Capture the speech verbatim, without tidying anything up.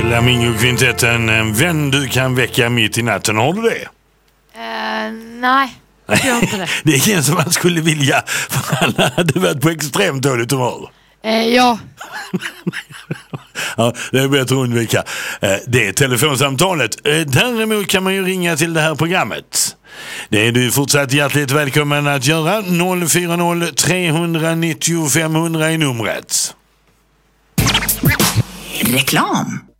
Flamingo-kvintetten, en vän du kan väcka mitt i natten. Har du det? Uh, nej, jag har inte det. Det är ingen som man skulle vilja, för han hade varit på extremt dåligt humör. Uh, ja. Ja, det är bättre att undvika. Uh, det är telefonsamtalet. Uh, däremot kan man ju ringa till det här programmet. Det är du fortsatt hjärtligt välkommen att göra. noll fyra noll, tre nio noll, fem hundra är numret. Reklam.